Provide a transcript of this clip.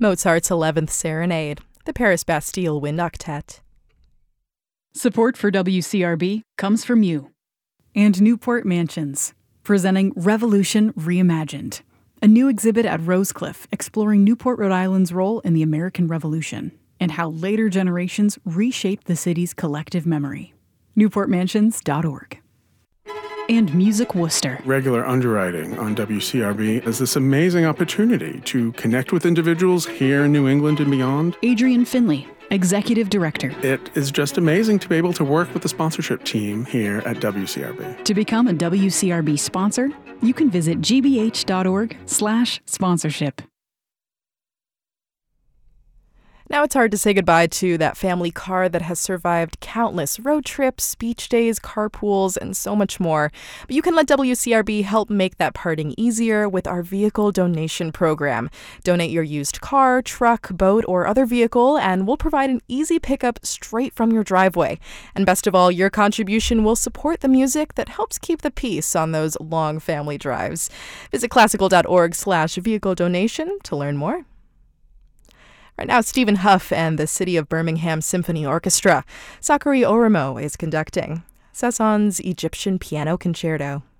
Mozart's 11th Serenade, the Paris Bastille Wind Octet. Support for WCRB comes from you. And Newport Mansions, presenting Revolution Reimagined, a new exhibit at Rosecliff exploring Newport, Rhode Island's role in the American Revolution and how later generations reshaped the city's collective memory. NewportMansions.org. And Music Worcester. Regular underwriting on WCRB is this amazing opportunity to connect with individuals here in New England and beyond. Adrian Finley, Executive Director. It is just amazing to be able to work with the sponsorship team here at WCRB. To become a WCRB sponsor, you can visit gbh.org/sponsorship. Now it's hard to say goodbye to that family car that has survived countless road trips, beach days, carpools, and so much more. But you can let WCRB help make that parting easier with our vehicle donation program. Donate your used car, truck, boat, or other vehicle, and we'll provide an easy pickup straight from your driveway. And best of all, your contribution will support the music that helps keep the peace on those long family drives. Visit classical.org/vehicle donation to learn more. Right now, Stephen Huff and the City of Birmingham Symphony Orchestra. Sakari Orimo is conducting Sasson's Egyptian Piano Concerto.